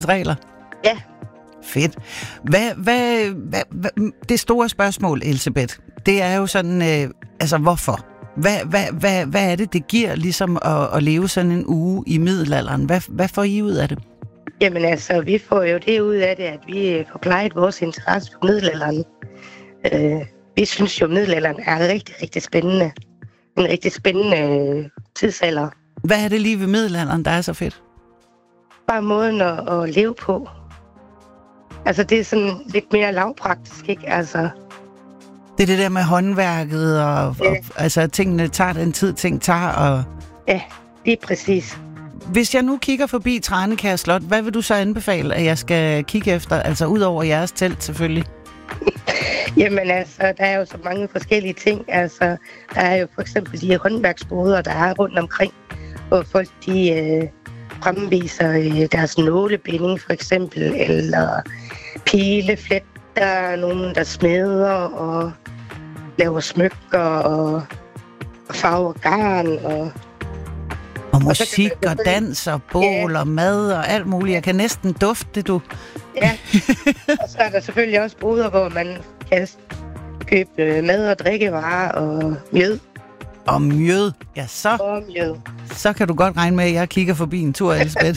regler? Ja. Fedt. Hvad, det store spørgsmål, Elsebeth, det er jo sådan, hvorfor? Hvad er det giver ligesom at leve sådan en uge i middelalderen? Hvad får I ud af det? Jamen altså, vi får jo det ud af det, at vi får plejet vores interesse for middelalderen. Vi synes jo, at middelalderen er rigtig, rigtig spændende. En rigtig spændende tidsalder. Hvad er det lige ved middelalderen, der er så fedt? Bare måden at leve på. Altså, det er sådan lidt mere lavpraktisk, ikke? Altså... Det er det der med håndværket, og altså, tingene tager den tid, ting tager, og... Ja, lige præcis. Hvis jeg nu kigger forbi Tranekær Slot, hvad vil du så anbefale, at jeg skal kigge efter? Altså, ud over jeres telt, selvfølgelig. Jamen altså, der er jo så mange forskellige ting. Altså, der er jo for eksempel de håndværksboder, der er rundt omkring, hvor folk de fremviser deres nålebinding for eksempel, eller pilefletter, nogen der smeder og laver smykker og farver garn og musik og dans og bål og mad og alt muligt. Jeg kan næsten dufte det, du. Ja, og så er der selvfølgelig også boder, hvor man kan købe mad og drikkevarer og mjød. Og mjød, ja så kan du godt regne med, at jeg kigger forbi en tur, Elsebeth.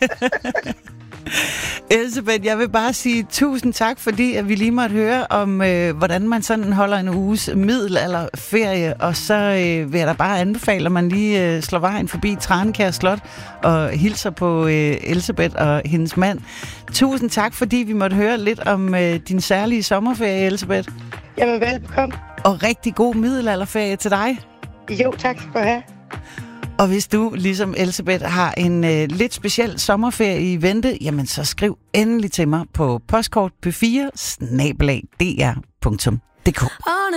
Elsebeth, jeg vil bare sige tusind tak, fordi at vi lige måtte høre om, hvordan man sådan holder en uges middelalderferie, og så vil jeg da bare anbefale, at man lige slår vejen forbi Tranekær Slot og hilser på Elsebeth og hendes mand. Tusind tak, fordi vi måtte høre lidt om din særlige sommerferie, Elsebeth. Jamen, velbekomme. Og rigtig god middelalderferie til dig. Jo, tak skal du have. Og hvis du, ligesom Elsebeth, har en lidt speciel sommerferie i vente, jamen så skriv endelig til mig på postkort p4@dr.dk.